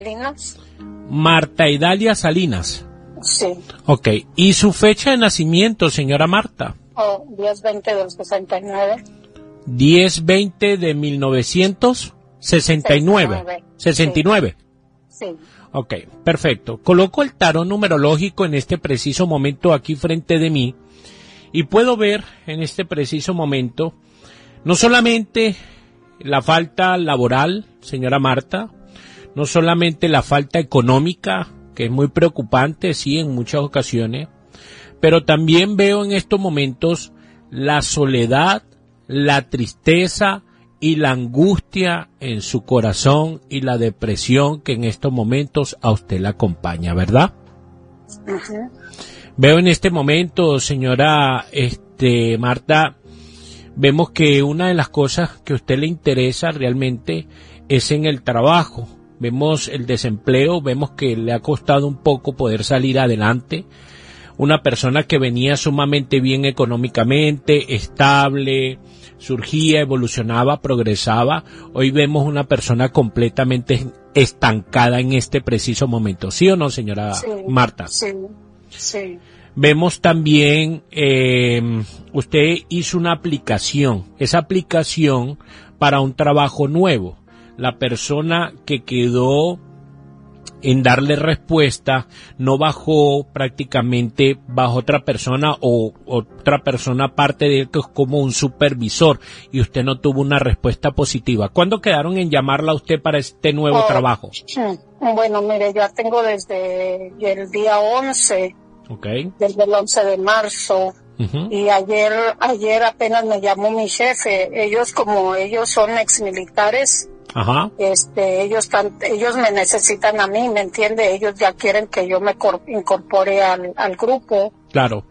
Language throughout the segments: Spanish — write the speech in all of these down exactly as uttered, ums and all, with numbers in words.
Salinas. Marta Idalia Salinas. Sí. Ok. ¿Y su fecha de nacimiento, señora Marta? Oh, diez veinte del sesenta y nueve. diez veinte de mil novecientos sesenta y nueve. sesenta y nueve. Sí. Sí. Ok, perfecto. Coloco el tarot numerológico en este preciso momento aquí frente de mí y puedo ver en este preciso momento no solamente la falta laboral, señora Marta, no solamente la falta económica, que es muy preocupante, sí, en muchas ocasiones, pero también veo en estos momentos la soledad, la tristeza y la angustia en su corazón y la depresión que en estos momentos a usted la acompaña, ¿verdad? Uh-huh. Veo en este momento, señora este, Marta, vemos que una de las cosas que a usted le interesa realmente es en el trabajo. Vemos el desempleo, vemos que le ha costado un poco poder salir adelante. Una persona que venía sumamente bien económicamente, estable, surgía, evolucionaba, progresaba. Hoy vemos una persona completamente estancada en este preciso momento. ¿Sí o no, señora Sí, Marta? Sí, sí. Vemos también, eh, usted hizo una aplicación, esa aplicación para un trabajo nuevo. La persona que quedó en darle respuesta no bajó prácticamente bajo otra persona o otra persona aparte de él que es como un supervisor y usted no tuvo una respuesta positiva. ¿Cuándo quedaron en llamarla a usted para este nuevo Oh, trabajo? Bueno, mire, ya tengo desde el día once, Okay. desde el once de marzo. Uh-huh. Y ayer, ayer apenas me llamó mi jefe. Ellos, como ellos son exmilitares, Ajá. este, ellos tan, ellos me necesitan a mí, ¿me entiende? Ellos ya quieren que yo me cor- incorpore al, al grupo. Claro.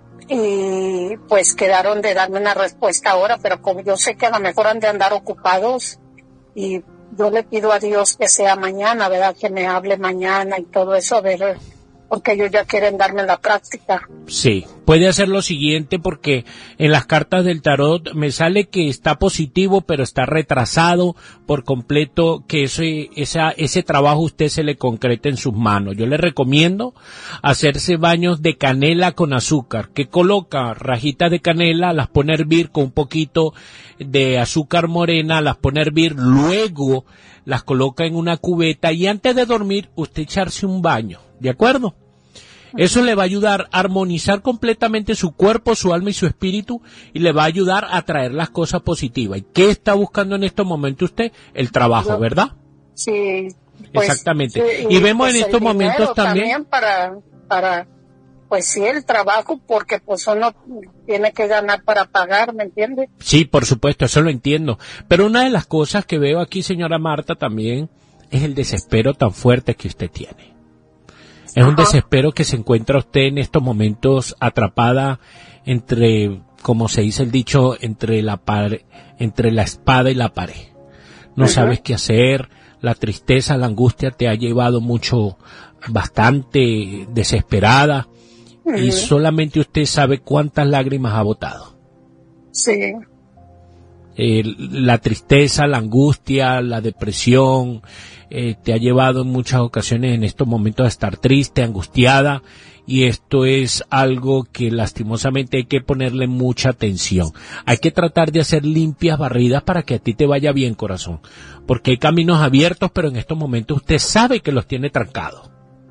Y pues quedaron de darme una respuesta ahora, pero como yo sé que a lo mejor han de andar ocupados, y yo le pido a Dios que sea mañana, ¿verdad? Que me hable mañana y todo eso, a ver, porque ellos ya quieren darme la práctica. Sí, puede hacer lo siguiente porque en las cartas del tarot me sale que está positivo pero está retrasado por completo, que ese, esa, ese trabajo usted se le concrete en sus manos. Yo le recomiendo hacerse baños de canela con azúcar, que coloca rajitas de canela, las pone a hervir con un poquito de azúcar morena, las pone a hervir, luego las coloca en una cubeta y antes de dormir usted echarse un baño. ¿De acuerdo? Eso le va a ayudar a armonizar completamente su cuerpo, su alma y su espíritu y le va a ayudar a traer las cosas positivas. ¿Y qué está buscando en estos momentos usted? El trabajo, Yo, ¿verdad? Sí. Pues, exactamente. Sí, y, y vemos pues en estos momentos también... también para, para, pues sí, el trabajo, porque pues uno tiene que ganar para pagar, ¿me entiende? Sí, por supuesto, eso lo entiendo. Pero una de las cosas que veo aquí, señora Marta, también es el desespero tan fuerte que usted tiene. Es un desespero que se encuentra usted en estos momentos atrapada entre, como se dice el dicho, entre la pared, entre la espada y la pared. No uh-huh. sabes qué hacer, la tristeza, la angustia te ha llevado mucho, bastante desesperada uh-huh. y solamente usted sabe cuántas lágrimas ha botado. Sí. Eh, la tristeza, la angustia, la depresión, eh, te ha llevado en muchas ocasiones en estos momentos a estar triste, angustiada, y esto es algo que lastimosamente hay que ponerle mucha atención. Hay que tratar de hacer limpias barridas para que a ti te vaya bien, corazón, porque hay caminos abiertos, pero en estos momentos usted sabe que los tiene trancados.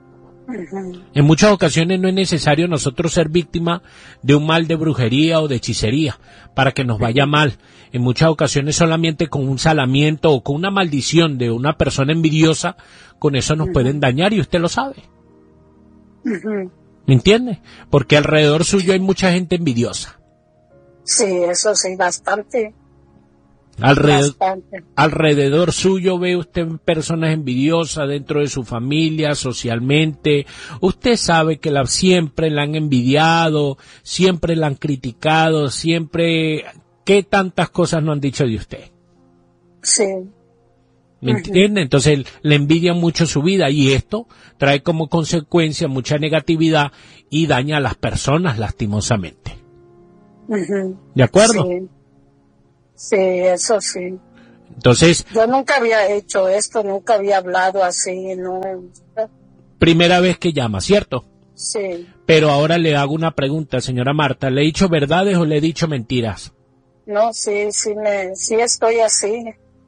En muchas ocasiones no es necesario nosotros ser víctima de un mal de brujería o de hechicería para que nos vaya mal. En muchas ocasiones solamente con un salamiento o con una maldición de una persona envidiosa, con eso nos pueden dañar y usted lo sabe. ¿Me entiende? Porque alrededor suyo hay mucha gente envidiosa. Sí, eso sí, bastante. Alrededor, alrededor suyo ve usted personas envidiosas dentro de su familia, socialmente. Usted sabe que la, siempre la han envidiado, siempre la han criticado, siempre... ¿Qué tantas cosas no han dicho de usted? Sí. ¿Me uh-huh. entiende? Entonces le envidian mucho su vida y esto trae como consecuencia mucha negatividad y daña a las personas lastimosamente. Uh-huh. ¿De acuerdo? Sí. Sí, eso sí. Entonces... Yo nunca había hecho esto, nunca había hablado así, ¿no? Primera vez que llama, ¿cierto? Sí. Pero ahora le hago una pregunta, señora Marta. ¿Le he dicho verdades o le he dicho mentiras? No, sí, sí, me, sí estoy así.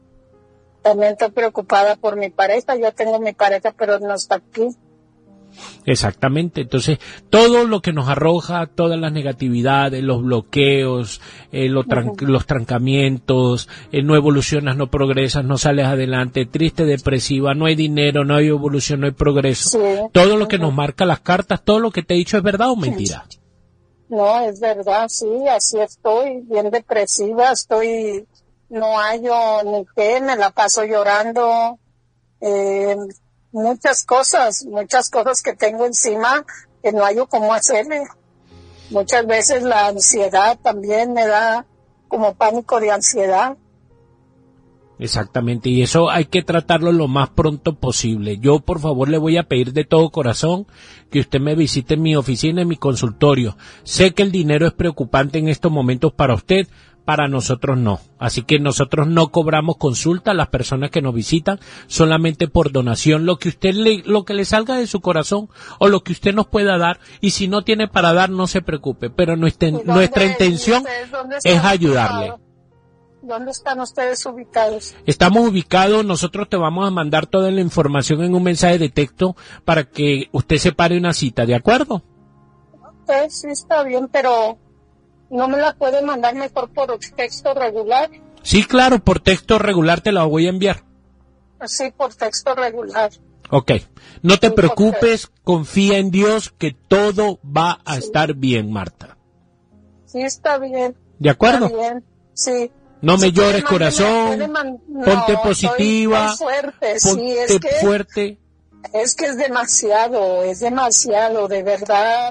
También estoy preocupada por mi pareja. Yo tengo mi pareja, pero no está aquí. Exactamente. Entonces, todo lo que nos arroja, todas las negatividades, los bloqueos, eh, lo tran- uh-huh. los trancamientos, eh, no evolucionas, no progresas, no sales adelante, triste, depresiva, no hay dinero, no hay evolución, no hay progreso. Sí. Todo lo uh-huh. que nos marca las cartas, todo lo que te he dicho es verdad o mentira. No, es verdad, sí, así estoy, bien depresiva, estoy, no hallo ni qué, me la paso llorando, eh, muchas cosas, muchas cosas que tengo encima que no hallo cómo hacerle. Muchas veces la ansiedad también me da como pánico de ansiedad. Exactamente, y eso hay que tratarlo lo más pronto posible. Yo, por favor, le voy a pedir de todo corazón que usted me visite en mi oficina, en mi consultorio. Sé que el dinero es preocupante en estos momentos para usted, para nosotros no. Así que nosotros no cobramos consulta a las personas que nos visitan, solamente por donación, lo que usted le, lo que le salga de su corazón o lo que usted nos pueda dar. Y si no tiene para dar, no se preocupe, pero nuestra, nuestra intención es ayudarle. ¿Dónde están ustedes ubicados? Estamos ubicados, nosotros te vamos a mandar toda la información en un mensaje de texto para que usted separe una cita, ¿de acuerdo? Ok, sí está bien, pero ¿no me la puede mandar mejor por texto regular? Sí, claro, por texto regular te la voy a enviar. Sí, por texto regular. Ok, no te sí, preocupes, confía en Dios que todo va a sí. estar bien, Marta. Sí, está bien. ¿De acuerdo? Está bien, sí. No me si llores, man, corazón, man, no, ponte positiva, estoy, estoy fuerte, ponte sí, es que, fuerte. Es que es demasiado, es demasiado, de verdad,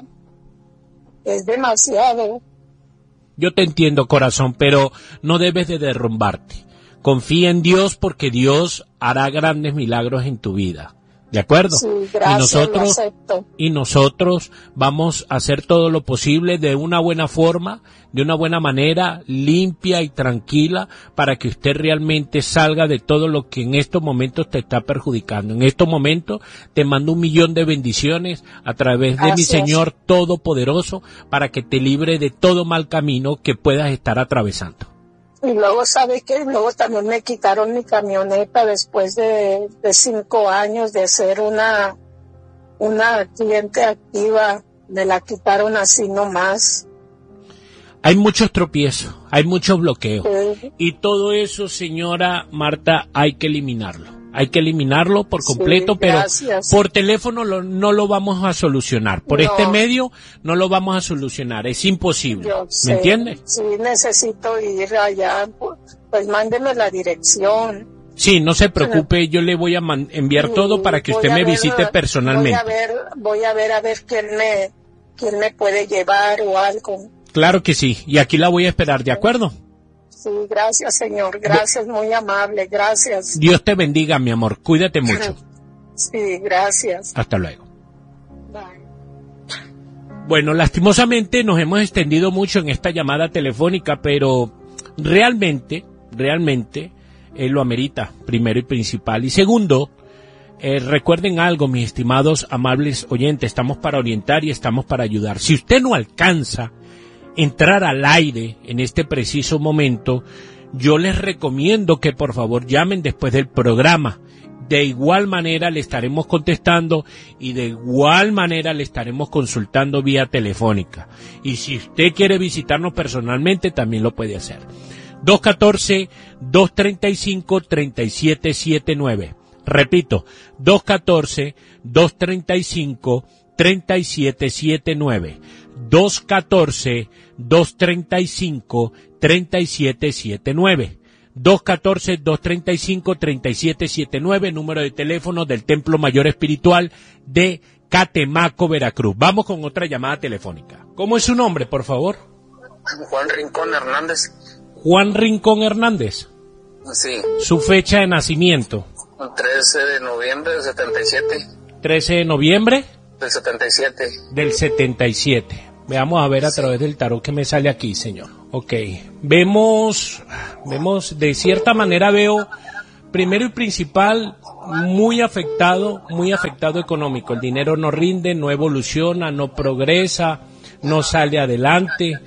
es demasiado. Yo te entiendo, corazón, pero no debes de derrumbarte. Confía en Dios porque Dios hará grandes milagros en tu vida. ¿De acuerdo? Sí, gracias, y nosotros lo acepto. y nosotros vamos a hacer todo lo posible de una buena forma, de una buena manera, limpia y tranquila, para que usted realmente salga de todo lo que en estos momentos te está perjudicando. En estos momentos te mando un millón de bendiciones a través de gracias. Mi Señor Todopoderoso para que te libre de todo mal camino que puedas estar atravesando. Y luego, ¿sabe qué? Luego también me quitaron mi camioneta después de, de cinco años de ser una, una cliente activa. Me la quitaron así nomás. Hay muchos tropiezos, hay muchos bloqueos. Sí. Y todo eso, señora Marta, hay que eliminarlo. Hay que eliminarlo por completo, sí, pero por teléfono lo, no lo vamos a solucionar. Por no. este medio no lo vamos a solucionar. Es imposible. Yo ¿Me sé, entiende? Sí, necesito ir allá. Pues, pues mándeme la dirección. Sí, no se preocupe. Yo le voy a man- enviar sí, todo para que usted me ver, visite personalmente. Voy a ver, voy a ver a ver quién me, quién me puede llevar o algo. Claro que sí. Y aquí la voy a esperar, ¿de acuerdo? Sí, gracias, señor. Gracias, muy amable. Gracias. Dios te bendiga, mi amor. Cuídate mucho. Sí, gracias. Hasta luego. Bye. Bueno, lastimosamente nos hemos extendido mucho en esta llamada telefónica, pero realmente, realmente, él lo amerita, primero y principal. Y segundo, eh, recuerden algo, mis estimados, amables oyentes, estamos para orientar y estamos para ayudar. Si usted no alcanza entrar al aire en este preciso momento, yo les recomiendo que por favor llamen después del programa. De igual manera le estaremos contestando y de igual manera le estaremos consultando vía telefónica. Y si usted quiere visitarnos personalmente, también lo puede hacer. dos uno cuatro, dos tres cinco, tres siete siete nueve. Repito, dos uno cuatro, dos tres cinco, tres siete siete nueve. dos uno cuatro, dos tres cinco, tres siete siete nueve. dos uno cuatro, dos tres cinco, tres siete siete nueve, número de teléfono del Templo Mayor Espiritual de Catemaco, Veracruz. Vamos con otra llamada telefónica. ¿Cómo es su nombre, por favor? Juan Rincón Hernández. Juan Rincón Hernández. Sí. Su fecha de nacimiento. trece de noviembre del setenta y siete. trece de noviembre. Del setenta y siete. Del setenta y siete. Veamos a ver a través del tarot que me sale aquí, señor. Ok, vemos, vemos, de cierta manera veo, primero y principal, muy afectado, muy afectado económico. El dinero no rinde, no evoluciona, no progresa, no sale adelante.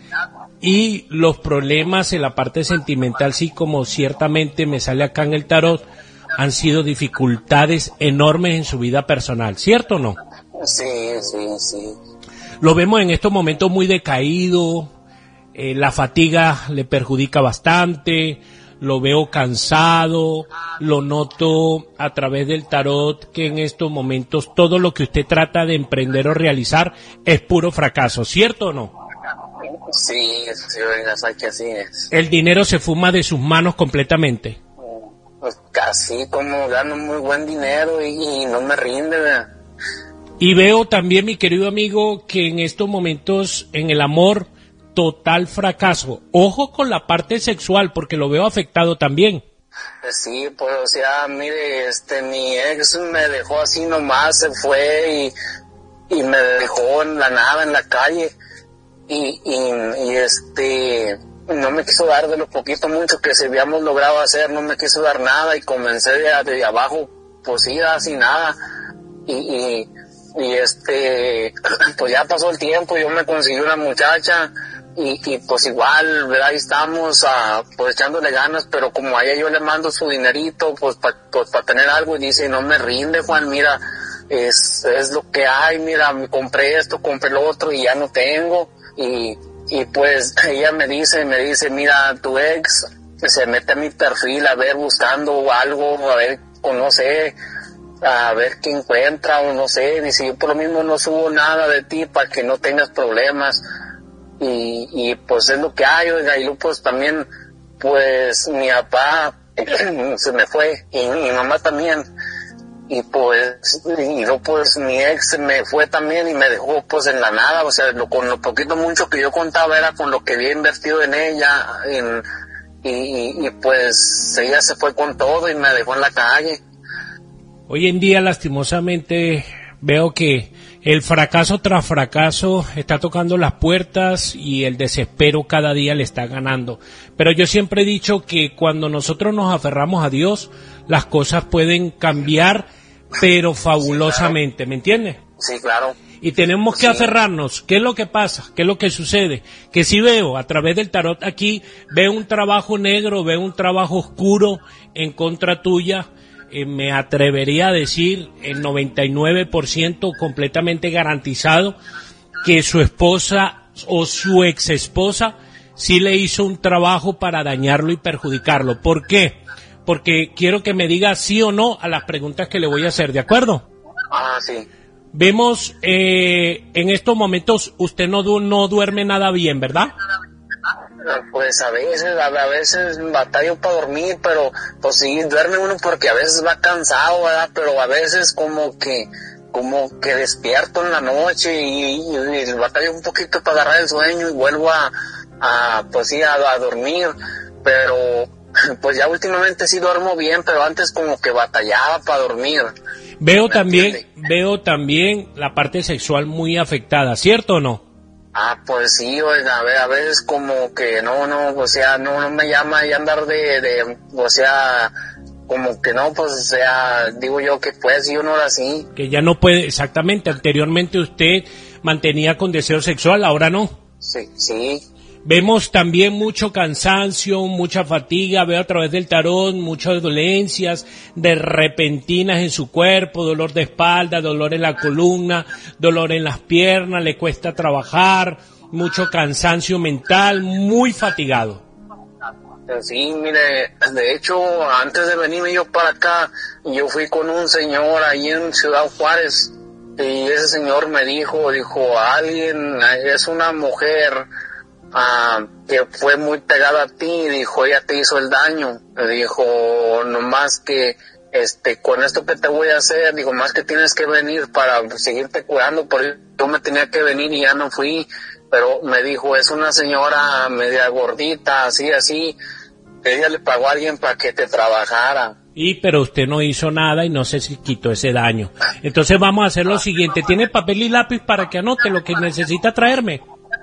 Y los problemas en la parte sentimental, sí, como ciertamente me sale acá en el tarot, han sido dificultades enormes en su vida personal, ¿cierto o no? Sí, sí, sí. Lo vemos en estos momentos muy decaído, eh, la fatiga le perjudica bastante, lo veo cansado, lo noto a través del tarot que en estos momentos todo lo que usted trata de emprender o realizar es puro fracaso, ¿cierto o no? Sí, sí, oiga, sabes que así es. El dinero se fuma de sus manos completamente. Pues casi como gano muy buen dinero y, y no me rinde, ¿verdad? Y veo también, mi querido amigo, que en estos momentos en el amor, total fracaso. Ojo con la parte sexual, porque lo veo afectado también. Sí, pues, o sea, mire, este, mi ex me dejó así nomás, se fue y, y me dejó en la nada, en la calle. Y, y, y este, no me quiso dar de lo poquito mucho que se habíamos logrado hacer, no me quiso dar nada y comencé de, de abajo, pues sí, así nada. Y, y, y este, pues ya pasó el tiempo, yo me conseguí una muchacha y, y pues igual, ¿verdad? Ahí estamos, uh, pues echándole ganas, pero como a ella yo le mando su dinerito, pues para pues pa tener algo y dice, no me rinde, Juan, mira, es, es lo que hay, mira, compré esto, compré lo otro y ya no tengo. Y, y pues ella me dice, me dice, mira, tu ex se mete a mi perfil a ver buscando algo, a ver, o no sé, a ver qué encuentra, o no sé, dice, yo por lo mismo no subo nada de ti para que no tengas problemas. Y, y pues es lo que hay, oiga, y luego pues también, pues mi papá se me fue, y mi mamá también. Y pues, y luego pues mi ex me fue también y me dejó pues en la nada, o sea, lo, con lo poquito mucho que yo contaba era con lo que había invertido en ella, en, y, y, y pues ella se fue con todo y me dejó en la calle. Hoy en día, lastimosamente, veo que el fracaso tras fracaso está tocando las puertas y el desespero cada día le está ganando. Pero yo siempre he dicho que cuando nosotros nos aferramos a Dios, las cosas pueden cambiar, pero fabulosamente, sí, claro. ¿Me entiendes? Sí, claro. Y tenemos que sí. aferrarnos. ¿Qué es lo que pasa? ¿Qué es lo que sucede? Que si veo a través del tarot aquí, veo un trabajo negro, veo un trabajo oscuro en contra tuya. Eh, me atrevería a decir el noventa y nueve por ciento completamente garantizado que su esposa o su ex esposa sí le hizo un trabajo para dañarlo y perjudicarlo. ¿Por qué? Porque quiero que me diga sí o no a las preguntas que le voy a hacer, ¿de acuerdo? Ah, sí. Vemos, eh, en estos momentos usted no, du- no duerme nada bien, ¿verdad? Pues a veces, a veces batallo para dormir, pero pues sí, duerme uno porque a veces va cansado, ¿verdad? Pero a veces como que, como que despierto en la noche y, y, y batallo un poquito para agarrar el sueño y vuelvo a, a pues sí, a, a dormir, pero pues ya últimamente sí duermo bien, pero antes como que batallaba para dormir. Veo también, entiende? veo también la parte sexual muy afectada, ¿cierto o no? Ah, pues sí, oiga, a, ver, a veces como que no, no, o sea, no, no me llama y andar de, de, o sea, como que no, pues, o sea, digo yo que pues yo no era así. Que ya no puede, exactamente, anteriormente usted mantenía con deseo sexual, ahora no. Sí, sí. Vemos también mucho cansancio, mucha fatiga, veo a través del tarot muchas dolencias de repentinas en su cuerpo, dolor de espalda, dolor en la columna, dolor en las piernas, le cuesta trabajar, mucho cansancio mental, muy fatigado. Sí, mire, de hecho, antes de venirme yo para acá, yo fui con un señor ahí en Ciudad Juárez y ese señor me dijo, dijo, alguien, es una mujer Ah, que fue muy pegada a ti, dijo, ella te hizo el daño, dijo, nomás que, este, con esto que te voy a hacer, digo, más que tienes que venir para seguirte curando, porque yo me tenía que venir y ya no fui, pero me dijo, es una señora media gordita, así, así, ella le pagó a alguien para que te trabajara. Y, pero usted no hizo nada y no se quitó ese daño. Entonces vamos a hacer lo siguiente, ¿tiene papel y lápiz para que anote lo que necesita traerme?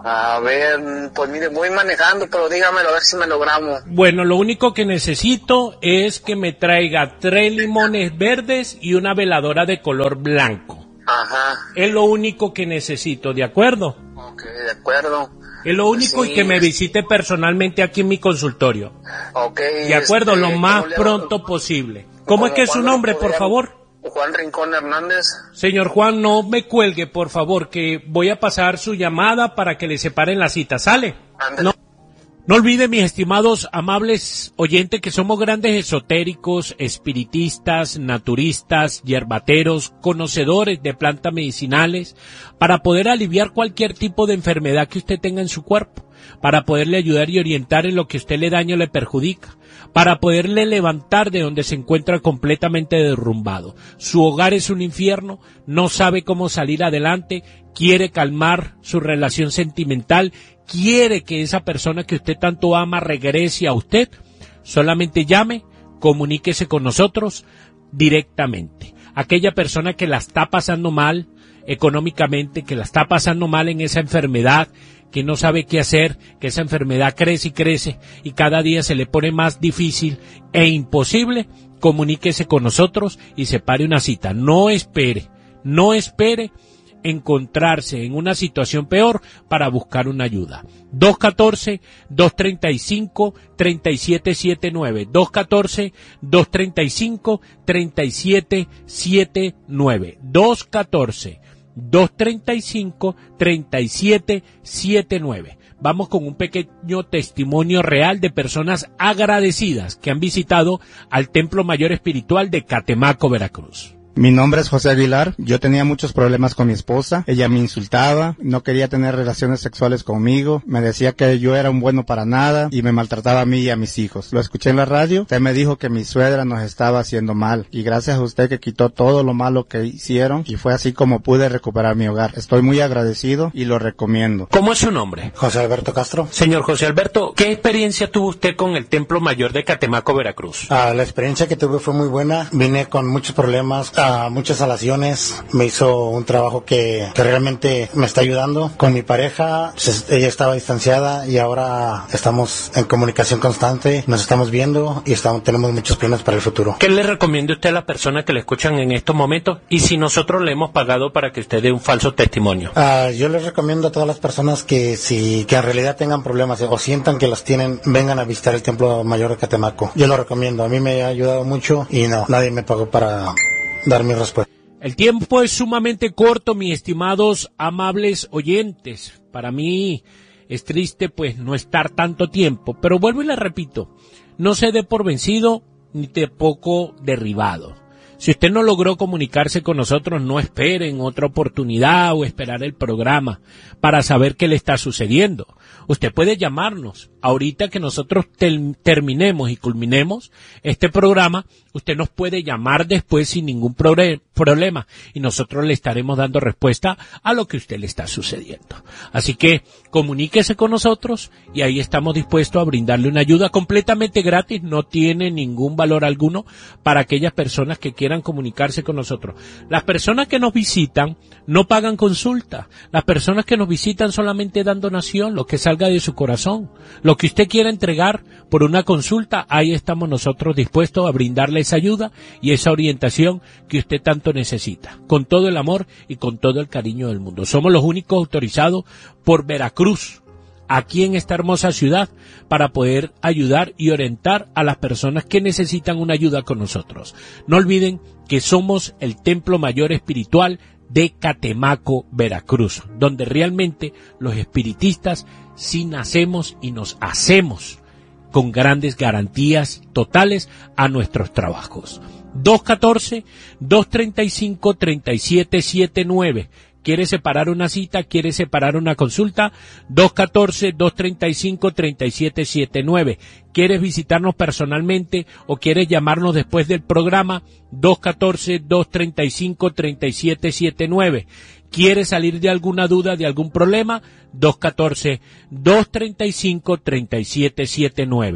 A ver, pues mire, voy manejando, pero dígamelo a ver si me lo grabo. Bueno, lo único que necesito es que me traiga tres limones verdes y una veladora de color blanco. Ajá. Es lo único que necesito, ¿de acuerdo? Ok, de acuerdo. Es lo único, sí, y que me visite personalmente aquí en mi consultorio. Ok. De acuerdo, este, lo más pronto posible. ¿Cómo es que es su nombre, por favor? Juan Rincón Hernández. Señor Juan, no me cuelgue, por favor, que voy a pasar su llamada para que le separen la cita. ¿Sale? No, no olviden, mis estimados, amables oyentes, que somos grandes esotéricos, espiritistas, naturistas, hierbateros, conocedores de plantas medicinales, para poder aliviar cualquier tipo de enfermedad que usted tenga en su cuerpo, para poderle ayudar y orientar en lo que usted le daña o le perjudica, para poderle levantar de donde se encuentra completamente derrumbado. Su hogar es un infierno, no sabe cómo salir adelante, quiere calmar su relación sentimental, quiere que esa persona que usted tanto ama regrese a usted. Solamente llame, comuníquese con nosotros directamente. Aquella persona que la está pasando mal económicamente, que la está pasando mal en esa enfermedad, que no sabe qué hacer, que esa enfermedad crece y crece y cada día se le pone más difícil e imposible, comuníquese con nosotros y separe una cita. No espere, no espere encontrarse en una situación peor para buscar una ayuda. dos uno cuatro, dos tres cinco, tres siete siete nueve. dos uno cuatro, dos tres cinco, tres siete siete nueve. dos uno cuatro, dos tres cinco, tres siete siete nueve. Vamos con un pequeño testimonio real de personas agradecidas que han visitado al Templo Mayor Espiritual de Catemaco, Veracruz. Mi nombre es José Aguilar, yo tenía muchos problemas con mi esposa, ella me insultaba, no quería tener relaciones sexuales conmigo, me decía que yo era un bueno para nada y me maltrataba a mí y a mis hijos. Lo escuché en la radio, usted me dijo que mi suegra nos estaba haciendo mal y gracias a usted que quitó todo lo malo que hicieron y fue así como pude recuperar mi hogar. Estoy muy agradecido y lo recomiendo. ¿Cómo es su nombre? José Alberto Castro. Señor José Alberto, ¿qué experiencia tuvo usted con el Templo Mayor de Catemaco, Veracruz? Ah, la experiencia que tuve fue muy buena, vine con muchos problemas, a muchas alaciones, me hizo un trabajo que, que realmente me está ayudando. Con mi pareja, ella estaba distanciada y ahora estamos en comunicación constante, nos estamos viendo y estamos, tenemos muchos planes para el futuro. ¿Qué le recomienda usted a las personas que le escuchan en estos momentos y si nosotros le hemos pagado para que usted dé un falso testimonio? Uh, yo les recomiendo a todas las personas que si que en realidad tengan problemas o sientan que los tienen, vengan a visitar el Templo Mayor de Catemaco. Yo lo recomiendo, a mí me ha ayudado mucho y no, nadie me pagó para dar mi respuesta. El tiempo es sumamente corto, mis estimados amables oyentes. Para mí es triste pues no estar tanto tiempo, pero vuelvo y le repito, no se dé por vencido ni tampoco derribado. Si usted no logró comunicarse con nosotros, no esperen otra oportunidad o esperar el programa para saber qué le está sucediendo. Usted puede llamarnos. Ahorita que nosotros tel- terminemos y culminemos este programa, usted nos puede llamar después sin ningún pro- problema y nosotros le estaremos dando respuesta a lo que a usted le está sucediendo. Así que comuníquese con nosotros y ahí estamos dispuestos a brindarle una ayuda completamente gratis, no tiene ningún valor alguno para aquellas personas que quieran comunicarse con nosotros. Las personas que nos visitan no pagan consulta, las personas que nos visitan solamente dan donación, lo que salga de su corazón, lo que usted quiera entregar por una consulta, ahí estamos nosotros dispuestos a brindarle esa ayuda y esa orientación que usted tanto necesita, con todo el amor y con todo el cariño del mundo. Somos los únicos autorizados por Veracruz, aquí en esta hermosa ciudad, para poder ayudar y orientar a las personas que necesitan una ayuda con nosotros. No olviden que somos el Templo Mayor Espiritual de Catemaco, Veracruz, donde realmente los espiritistas sí nacemos y nos hacemos con grandes garantías totales a nuestros trabajos. dos uno cuatro, dos tres cinco, tres siete siete nueve. ¿Quiere separar una cita? ¿Quiere separar una consulta? dos uno cuatro, dos tres cinco, tres siete siete nueve. ¿Quieres visitarnos personalmente o quieres llamarnos después del programa? dos uno cuatro, dos tres cinco, tres siete siete nueve. ¿Quieres salir de alguna duda, de algún problema? dos uno cuatro, dos tres cinco, tres siete siete nueve.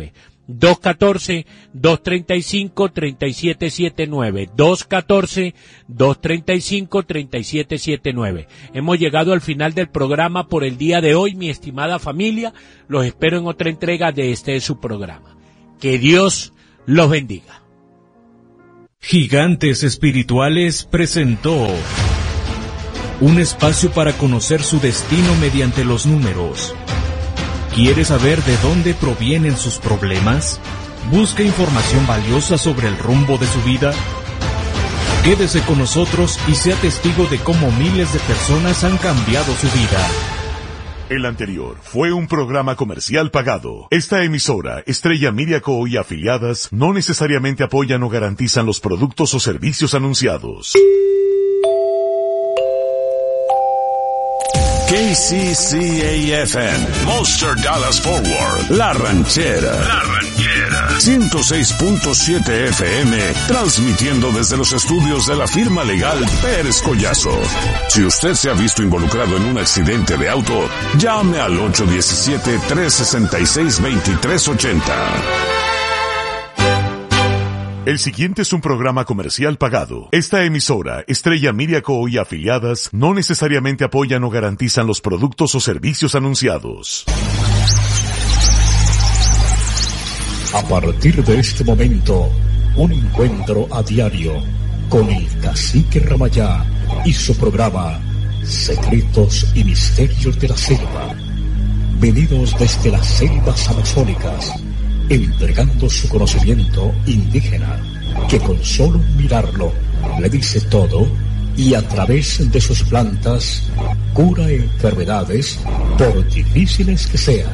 dos uno cuatro, dos tres cinco, tres siete siete nueve, dos uno cuatro, dos tres cinco, tres siete siete nueve. Hemos llegado al final del programa por el día de hoy, mi estimada familia. Los espero en otra entrega de este de su programa. Que Dios los bendiga. Gigantes Espirituales presentó un espacio para conocer su destino mediante los números. ¿Quiere saber de dónde provienen sus problemas? ¿Busca información valiosa sobre el rumbo de su vida? Quédese con nosotros y sea testigo de cómo miles de personas han cambiado su vida. El anterior fue un programa comercial pagado. Esta emisora, Estrella Media Co. y afiliadas, no necesariamente apoyan o garantizan los productos o servicios anunciados. K C C A F M, Monster Dallas Forward, La Ranchera. La Ranchera. ciento seis punto siete F M, transmitiendo desde los estudios de la firma legal Pérez Collazo. Si usted se ha visto involucrado en un accidente de auto, llame al ocho uno siete, tres seis seis, dos tres ocho cero. El siguiente es un programa comercial pagado. Esta emisora, Estrella Media Co. y afiliadas, no necesariamente apoyan o garantizan los productos o servicios anunciados. A partir de este momento, un encuentro a diario con el Cacique Ramayá y su programa Secretos y Misterios de la Selva. Venidos desde las selvas amazónicas, entregando su conocimiento indígena, que con solo mirarlo le dice todo y a través de sus plantas cura enfermedades por difíciles que sean.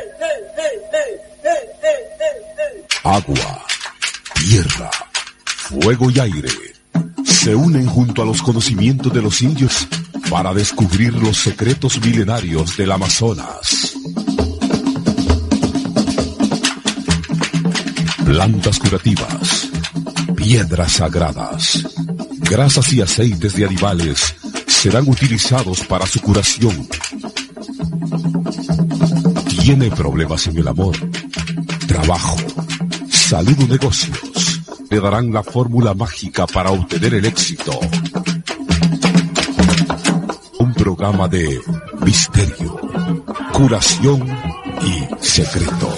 Agua, tierra, fuego y aire se unen junto a los conocimientos de los indios para descubrir los secretos milenarios del Amazonas. Plantas curativas, piedras sagradas, grasas y aceites de animales serán utilizados para su curación. ¿Tiene problemas en el amor, trabajo, salud o negocios? Le darán la fórmula mágica para obtener el éxito. Un programa de misterio, curación y secreto.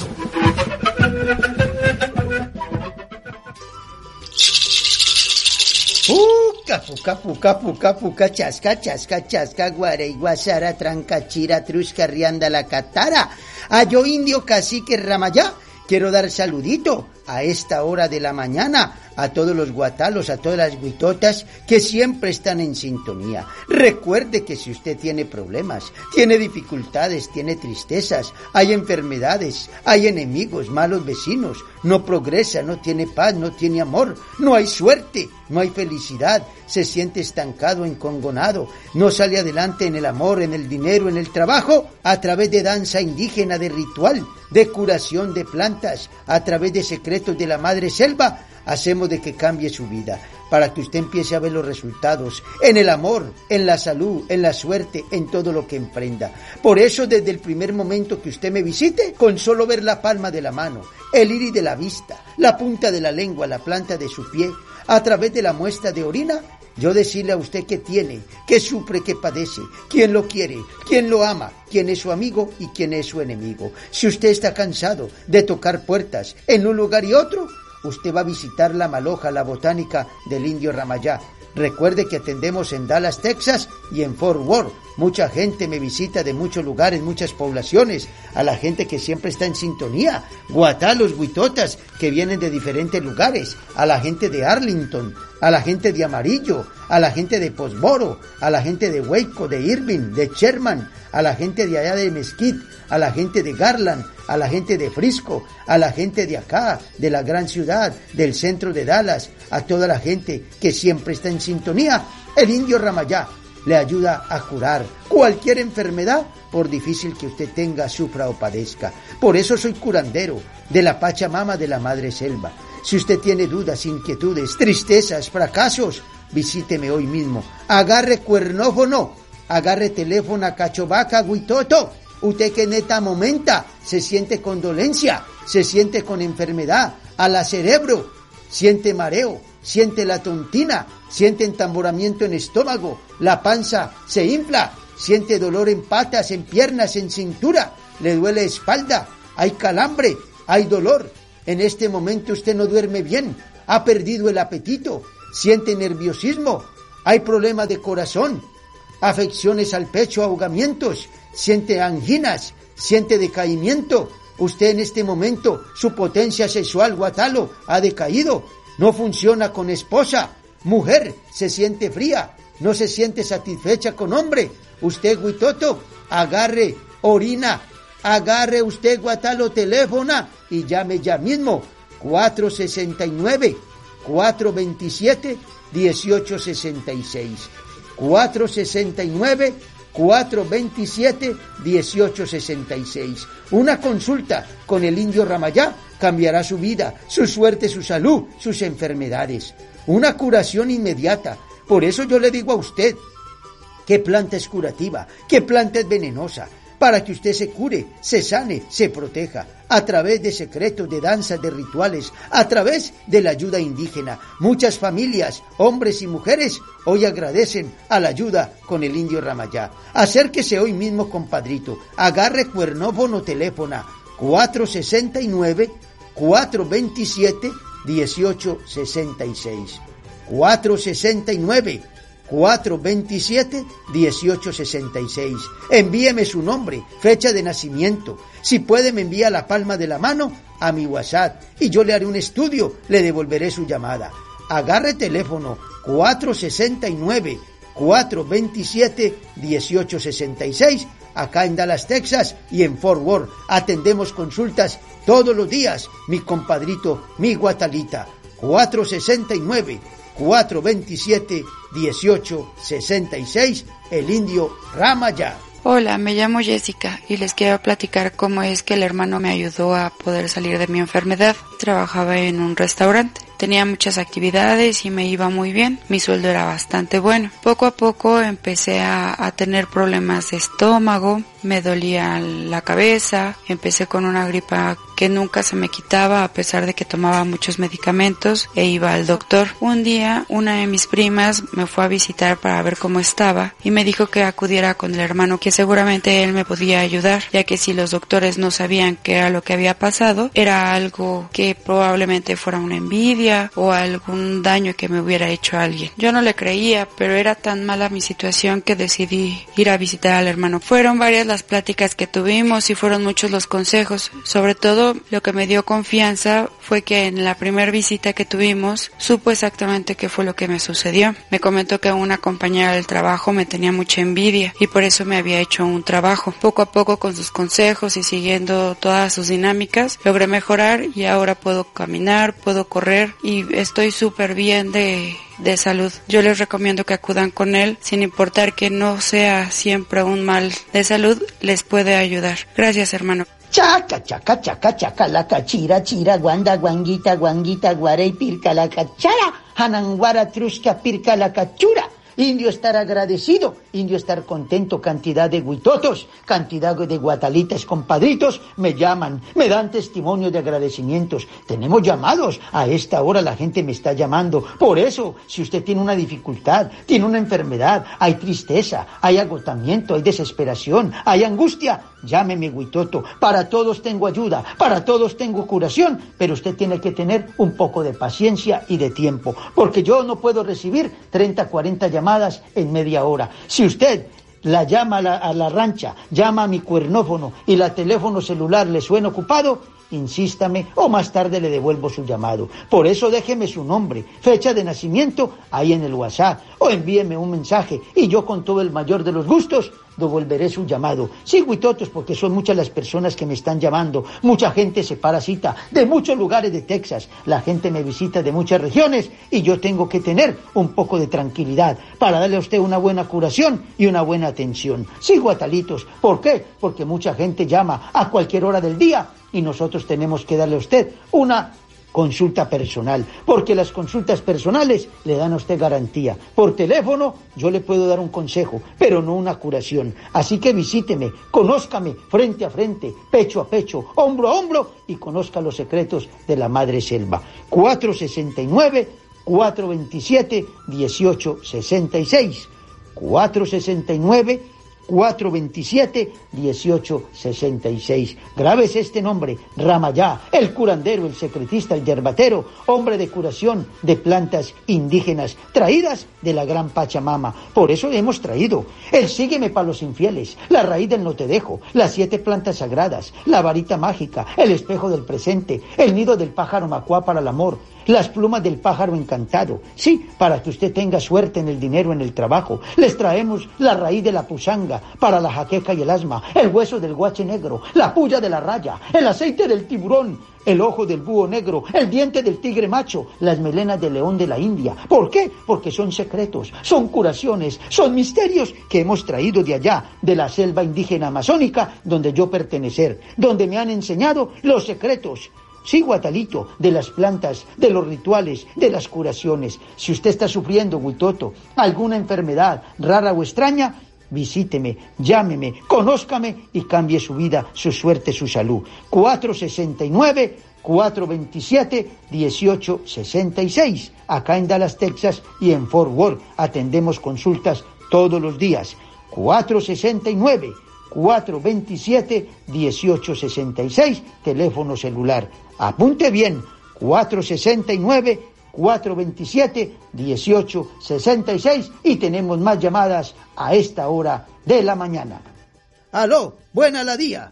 Puca, puca, puca, puca, puca, chasca, chasca, chasca, guare, guasara, tranca, chira, trusca, rianda, la catara. A yo indio Cacique Ramayá, quiero dar saludito a esta hora de la mañana a todos los guatalos, a todas las guitotas que siempre están en sintonía. Recuerde que si usted tiene problemas, tiene dificultades, tiene tristezas, hay enfermedades, hay enemigos, malos vecinos, no progresa, no tiene paz, no tiene amor, no hay suerte, no hay felicidad, se siente estancado, encongonado, no sale adelante en el amor, en el dinero, en el trabajo, a través de danza indígena, de ritual, de curación de plantas, a través de secretos de la madre selva, hacemos de que cambie su vida, para que usted empiece a ver los resultados en el amor, en la salud, en la suerte, en todo lo que emprenda. Por eso, desde el primer momento que usted me visite, con solo ver la palma de la mano, el iris de la vista, la punta de la lengua, la planta de su pie, a través de la muestra de orina, yo decirle a usted qué tiene, qué sufre, qué padece, quién lo quiere, quién lo ama, quién es su amigo y quién es su enemigo. Si usted está cansado de tocar puertas en un lugar y otro, usted va a visitar la Maloja, la botánica del Indio Ramayá. Recuerde que atendemos en Dallas, Texas y en Fort Worth. Mucha gente me visita de muchos lugares, muchas poblaciones. A la gente que siempre está en sintonía. Guatalos, guitotas, que vienen de diferentes lugares. A la gente de Arlington, a la gente de Amarillo, a la gente de Posboro, a la gente de Waco, de Irving, de Sherman, a la gente de allá de Mesquite, a la gente de Garland, a la gente de Frisco, a la gente de acá, de la gran ciudad, del centro de Dallas, a toda la gente que siempre está en sintonía. El Indio Ramayá le ayuda a curar cualquier enfermedad, por difícil que usted tenga, sufra o padezca. Por eso soy curandero de la Pachamama de la Madre Selva. Si usted tiene dudas, inquietudes, tristezas, fracasos, visíteme hoy mismo. Agarre cuernófono, agarre teléfono a cachovaca, guitoto. Usted que en esta momenta se siente con dolencia, se siente con enfermedad, a la cerebro, siente mareo, siente la tontina, siente entamboramiento en estómago, la panza se infla, siente dolor en patas, en piernas, en cintura, le duele espalda, hay calambre, hay dolor. En este momento usted no duerme bien, ha perdido el apetito, siente nerviosismo, hay problemas de corazón, afecciones al pecho, ahogamientos, siente anginas, siente decaimiento. Usted en este momento, su potencia sexual guatalo ha decaído, no funciona con esposa, mujer, se siente fría, no se siente satisfecha con hombre. Usted, Huitoto, agarre, orina, agarre usted guatalo teléfono y llame ya mismo, cuatro sesenta y nueve, cuatro veintisiete, dieciocho sesenta y seis, cuatro sesenta y nueve, cuatro veintisiete, dieciocho sesenta y seis. Una consulta con el indio Ramayá cambiará su vida, su suerte, su salud, sus enfermedades. Una curación inmediata. Por eso yo le digo a usted, ¿qué planta es curativa? ¿Qué planta es venenosa? Para que usted se cure, se sane, se proteja, a través de secretos, de danzas, de rituales, a través de la ayuda indígena. Muchas familias, hombres y mujeres, hoy agradecen a la ayuda con el indio Ramayá. Acérquese hoy mismo, compadrito, agarre cuernófono teléfono cuatro sesenta y nueve, cuatro veintisiete, dieciocho sesenta y seis, cuatro sesenta y nueve, cuatro veintisiete, dieciocho sesenta y seis. Envíeme su nombre, fecha de nacimiento. Si puede, me envía la palma de la mano a mi WhatsApp y yo le haré un estudio, le devolveré su llamada. Agarre teléfono cuatro sesenta y nueve, cuatro veintisiete, dieciocho sesenta y seis, acá en Dallas, Texas, y en Fort Worth. Atendemos consultas todos los días, mi compadrito, mi guatalita. cuatro sesenta y nueve, cuatro veintisiete, dieciocho sesenta y seis, el indio Ramayá. Hola, me llamo Jessica y les quiero platicar cómo es que el hermano me ayudó a poder salir de mi enfermedad. Trabajaba en un restaurante, tenía muchas actividades y me iba muy bien, mi sueldo era bastante bueno. Poco a poco empecé a, a tener problemas de estómago, me dolía la cabeza, empecé con una gripa que nunca se me quitaba a pesar de que tomaba muchos medicamentos e iba al doctor. Un día una de mis primas me fue a visitar para ver cómo estaba y me dijo que acudiera con el hermano, que seguramente él me podía ayudar, ya que si los doctores no sabían qué era lo que había pasado, era algo que probablemente fuera una envidia o algún daño que me hubiera hecho a alguien. Yo no le creía, pero era tan mala mi situación que decidí ir a visitar al hermano. Fueron varias las pláticas que tuvimos y fueron muchos los consejos. Sobre todo, lo que me dio confianza fue que en la primera visita que tuvimos, supo exactamente qué fue lo que me sucedió. Me comentó que una compañera del trabajo me tenía mucha envidia y por eso me había hecho un trabajo. Poco a poco, con sus consejos y siguiendo todas sus dinámicas, logré mejorar y ahora puedo caminar, puedo correr y estoy súper bien de... de salud. Yo les recomiendo que acudan con él, sin importar que no sea siempre un mal de salud, les puede ayudar. Gracias, hermano. Chaca, chaca, chaca, chaca, la cachira, chira, guanda, guanguita, guanguita, guarey, pirca, la cachara, hananguara, trusca, pirca, la cachura. Indio estar agradecido, indio estar contento, cantidad de huitotos, cantidad de guatalitas, compadritos, me llaman, me dan testimonio de agradecimientos. Tenemos llamados, a esta hora la gente me está llamando. Por eso, si usted tiene una dificultad, tiene una enfermedad, hay tristeza, hay agotamiento, hay desesperación, hay angustia, llámeme, huitoto. Para todos tengo ayuda, para todos tengo curación, pero usted tiene que tener un poco de paciencia y de tiempo, porque yo no puedo recibir treinta, cuarenta llamadas en media hora. Si usted la llama a la, a la rancha, llama a mi cuernófono y la teléfono celular le suena ocupado, insístame o más tarde le devuelvo su llamado. Por eso déjeme su nombre, fecha de nacimiento ahí en el WhatsApp o envíeme un mensaje y yo con todo el mayor de los gustos devolveré su llamado. Sí, huitotos, porque son muchas las personas que me están llamando. Mucha gente se para cita de muchos lugares de Texas. La gente me visita de muchas regiones y yo tengo que tener un poco de tranquilidad para darle a usted una buena curación y una buena atención. Sí, guatalitos. ¿Por qué? Porque mucha gente llama a cualquier hora del día y nosotros tenemos que darle a usted una consulta personal, porque las consultas personales le dan a usted garantía. Por teléfono yo le puedo dar un consejo, pero no una curación. Así que visíteme, conózcame frente a frente, pecho a pecho, hombro a hombro y conozca los secretos de la madre selva. cuatro sesenta y nueve, cuatro veintisiete, dieciocho sesenta y seis. cuatro sesenta y nueve, cuatro veintisiete, dieciocho sesenta y seis. Grábese este nombre, Ramayá, el curandero, el secretista, el yerbatero, hombre de curación de plantas indígenas traídas de la gran Pachamama. Por eso hemos traído el sígueme para los infieles, la raíz del no te dejo, las siete plantas sagradas, la varita mágica, el espejo del presente, el nido del pájaro macuá para el amor, las plumas del pájaro encantado, sí, para que usted tenga suerte en el dinero, en el trabajo. Les traemos la raíz de la pusanga para la jaqueca y el asma, el hueso del guache negro, la puya de la raya, el aceite del tiburón, el ojo del búho negro, el diente del tigre macho, las melenas del león de la India. ¿Por qué? Porque son secretos, son curaciones, son misterios que hemos traído de allá, de la selva indígena amazónica, donde yo pertenecer, donde me han enseñado los secretos. Sí, Guatalito, de las plantas, de los rituales, de las curaciones. Si usted está sufriendo, Huitoto, alguna enfermedad rara o extraña, visíteme, llámeme, conózcame y cambie su vida, su suerte, su salud. cuatro sesenta y nueve, cuatro veintisiete, dieciocho sesenta y seis. Acá en Dallas, Texas y en Fort Worth atendemos consultas todos los días. cuatro sesenta y nueve, cuatro veintisiete, dieciocho sesenta y seis, teléfono celular. Apunte bien, cuatro sesenta y nueve, cuatro veintisiete, dieciocho sesenta y seis, y tenemos más llamadas a esta hora de la mañana. Aló, buena la día.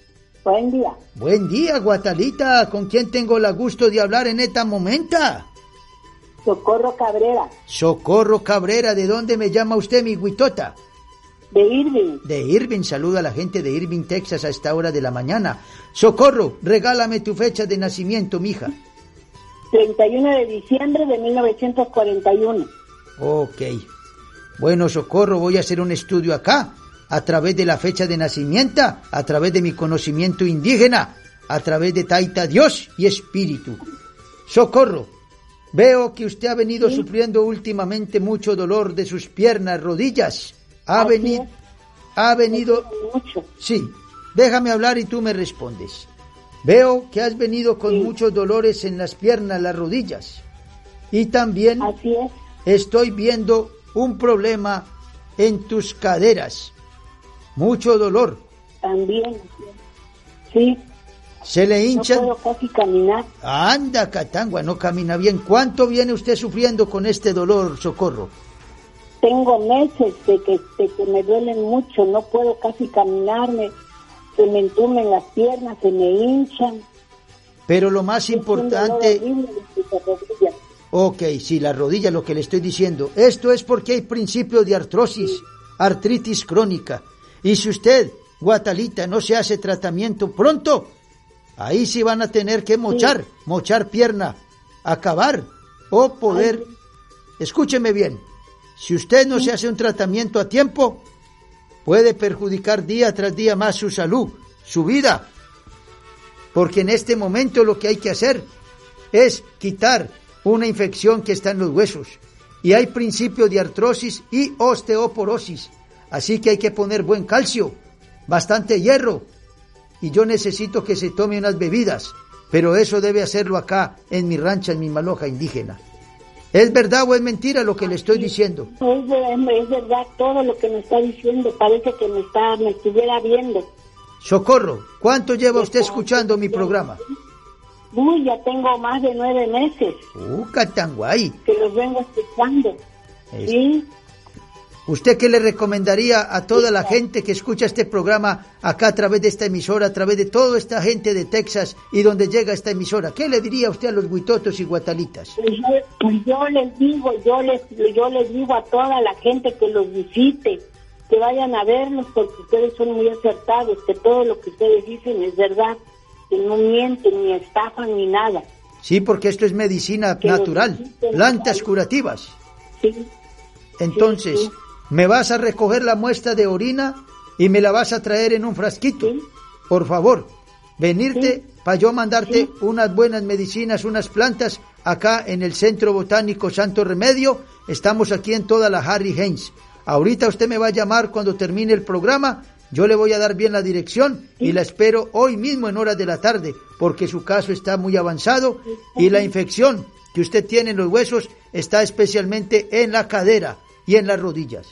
Buen día. Buen día, Guatalita, ¿con quién tengo el gusto de hablar en esta momenta? Socorro Cabrera. Socorro Cabrera, ¿de dónde me llama usted, mi Huitota? De Irving. De Irving, saludo a la gente de Irving, Texas, a esta hora de la mañana. Socorro, regálame tu fecha de nacimiento, mija. treinta y uno de diciembre de mil novecientos cuarenta y uno. Ok. Bueno, Socorro, voy a hacer un estudio acá, a través de la fecha de nacimiento, a través de mi conocimiento indígena, a través de Taita Dios y Espíritu. Socorro, veo que usted ha venido ¿Sí? sufriendo últimamente mucho dolor de sus piernas, rodillas. Ha Así venido, es. ha venido, mucho. Sí, déjame hablar y tú me respondes. Veo que has venido con sí. muchos dolores en las piernas, las rodillas. Y también Así es. estoy viendo un problema en tus caderas. Mucho dolor. También, sí. Se le hinchan. No puedo casi caminar. Anda, Catangua, no camina bien. ¿Cuánto viene usted sufriendo con este dolor, Socorro? Tengo meses de que, de que me duelen mucho, no puedo casi caminarme, se me entumen las piernas, se me hinchan. Pero lo más es importante... Ok, sí, la rodilla, lo que le estoy diciendo. Esto es porque hay principio de artrosis, sí. artritis crónica. Y si usted, Guatalita, no se hace tratamiento pronto, ahí sí van a tener que mochar, sí. mochar pierna, acabar o poder... Ay. Escúcheme bien. Si usted no se hace un tratamiento a tiempo, puede perjudicar día tras día más su salud, su vida. Porque en este momento lo que hay que hacer es quitar una infección que está en los huesos. Y hay principio de artrosis y osteoporosis. Así que hay que poner buen calcio, bastante hierro. Y yo necesito que se tome unas bebidas. Pero eso debe hacerlo acá, en mi rancha, en mi maloja indígena. ¿Es verdad o es mentira lo que le estoy diciendo? Es, es verdad todo lo que me está diciendo. Parece que me está me estuviera viendo. Socorro, ¿cuánto lleva usted escuchando mi programa? Uy, ya tengo más de nueve meses. Uh, Catanguay. Que los vengo escuchando. Es... ¿Sí? ¿Usted qué le recomendaría a toda la gente que escucha este programa acá a través de esta emisora, a través de toda esta gente de Texas y donde llega esta emisora? ¿Qué le diría usted a los huitotos y guatalitas? Pues yo, pues yo les digo, yo les, yo les digo a toda la gente que los visite, que vayan a vernos porque ustedes son muy acertados, que todo lo que ustedes dicen es verdad, que no mienten, ni estafan, ni nada. Sí, porque esto es medicina que natural, plantas curativas. Sí. Entonces... Sí, sí. ¿Me vas a recoger la muestra de orina y me la vas a traer en un frasquito? ¿Sí? Por favor, venirte ¿Sí? para yo mandarte sí. unas buenas medicinas, unas plantas, acá en el Centro Botánico Santo Remedio. Estamos aquí en toda la Harry Heinz. Ahorita usted me va a llamar cuando termine el programa. Yo le voy a dar bien la dirección sí. y la espero hoy mismo en horas de la tarde, porque su caso está muy avanzado y la infección que usted tiene en los huesos está especialmente en la cadera y en las rodillas.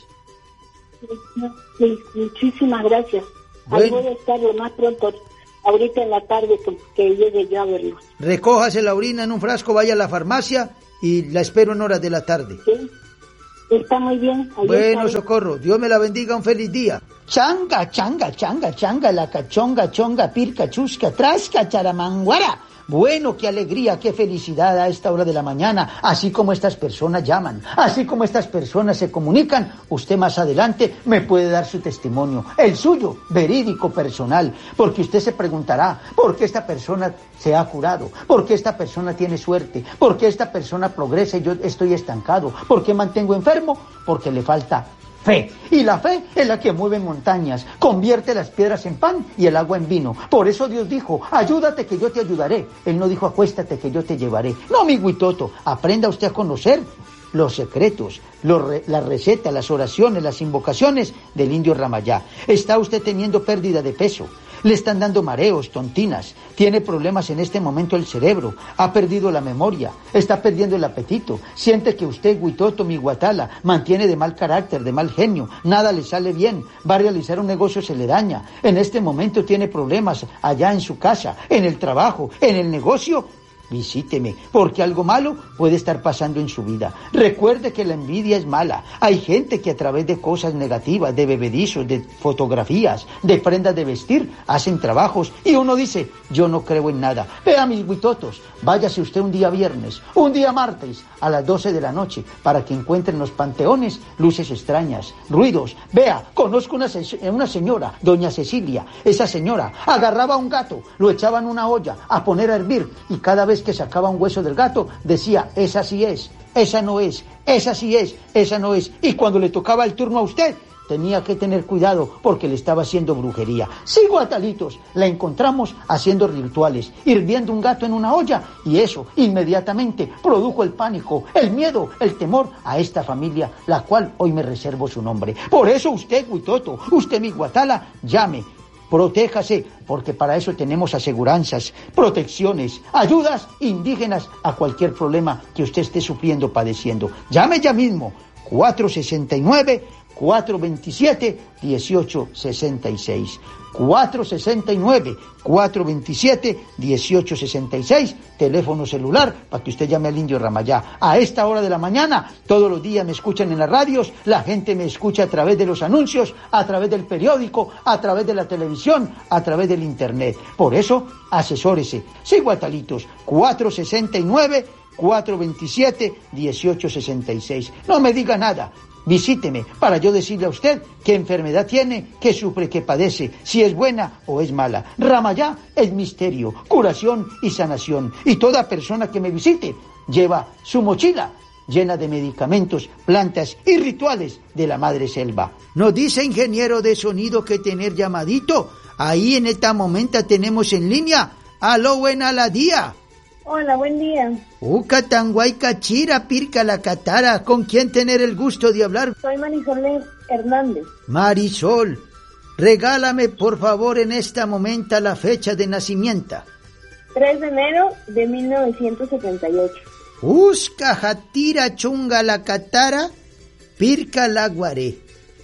Sí, muchísimas gracias. Bueno. Ahí voy a estar lo más pronto, ahorita en la tarde, que llegue yo a verlo. Recójase la orina en un frasco, vaya a la farmacia y la espero en horas de la tarde. Sí, está muy bien. Ahí bueno, está. Socorro, Dios me la bendiga, un feliz día. Changa, changa, changa, changa, la cachonga, chonga, pirca, chusca, trasca, charamanguara. Bueno, qué alegría, qué felicidad a esta hora de la mañana, así como estas personas llaman, así como estas personas se comunican, usted más adelante me puede dar su testimonio, el suyo, verídico, personal, porque usted se preguntará, ¿por qué esta persona se ha curado? ¿Por qué esta persona tiene suerte? ¿Por qué esta persona progresa y yo estoy estancado? ¿Por qué mantengo enfermo? Porque le falta fe. Y la fe es la que mueve montañas, convierte las piedras en pan y el agua en vino. Por eso Dios dijo, ayúdate que yo te ayudaré. Él no dijo, acuéstate que yo te llevaré. No, mi Huitoto, aprenda usted a conocer los secretos, los re, la receta, las oraciones, las invocaciones del indio Ramayá. Está usted teniendo pérdida de peso, le están dando mareos, tontinas, tiene problemas en este momento el cerebro, ha perdido la memoria, está perdiendo el apetito, siente que usted, Huitoto, mi Guatala, mantiene de mal carácter, de mal genio, nada le sale bien, va a realizar un negocio, se le daña, en este momento tiene problemas allá en su casa, en el trabajo, en el negocio. Visíteme, porque algo malo puede estar pasando en su vida. Recuerde que la envidia es mala. Hay gente que a través de cosas negativas, de bebedizos, de fotografías, de prendas de vestir, hacen trabajos y uno dice, yo no creo en nada. Vea, mis Huitotos, váyase usted un día viernes, un día martes, a las doce de la noche, para que encuentre en los panteones luces extrañas, ruidos. Vea, conozco una, una señora, doña Cecilia. Esa señora agarraba a un gato, lo echaba en una olla a poner a hervir y cada vez que sacaba un hueso del gato, decía, esa sí es, esa no es, esa sí es, esa no es. Y cuando le tocaba el turno a usted, tenía que tener cuidado porque le estaba haciendo brujería. Sí, Guatalitos, la encontramos haciendo rituales, hirviendo un gato en una olla, y eso inmediatamente produjo el pánico, el miedo, el temor a esta familia, la cual hoy me reservo su nombre. Por eso usted, Huitoto, usted, mi Guatala, llame. Protéjase, porque para eso tenemos aseguranzas, protecciones, ayudas indígenas a cualquier problema que usted esté sufriendo, padeciendo. Llame ya mismo, cuatro sesenta y nueve, cuatro veintisiete, dieciocho sesenta y seis. cuatro sesenta y nueve, cuatro veintisiete, dieciocho sesenta y seis, teléfono celular para que usted llame al indio Ramayá. A esta hora de la mañana, todos los días me escuchan en las radios, la gente me escucha a través de los anuncios, a través del periódico, a través de la televisión, a través del internet. Por eso, asesórese. Sí, Guatalitos, cuatro sesenta y nueve, cuatro veintisiete, dieciocho sesenta y seis. No me diga nada. Visíteme para yo decirle a usted qué enfermedad tiene, qué sufre, qué padece, si es buena o es mala. Ramayá es misterio, curación y sanación. Y toda persona que me visite lleva su mochila llena de medicamentos, plantas y rituales de la madre selva. Nos dice ingeniero de sonido que tener llamadito. Ahí en esta momento tenemos en línea. Aló, buena la día. Hola, buen día. Ucatanguay Cachira, Pirca la Catara, ¿con quién tener el gusto de hablar? Soy Marisol Hernández. Marisol, regálame por favor en este momento la fecha de nacimiento. tres de enero de mil novecientos setenta y ocho. Usca Jatira Chunga la Catara, Pirca la Guaré.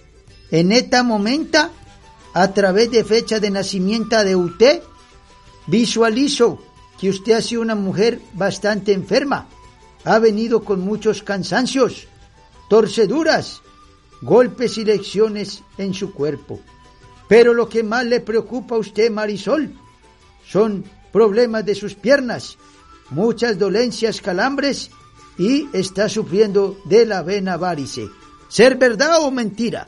En este momento, a través de fecha de nacimiento de usted, visualizo que usted ha sido una mujer bastante enferma, ha venido con muchos cansancios, torceduras, golpes y lesiones en su cuerpo. Pero lo que más le preocupa a usted, Marisol, son problemas de sus piernas, muchas dolencias, calambres, y está sufriendo de la vena varice. ¿Ser verdad o mentira?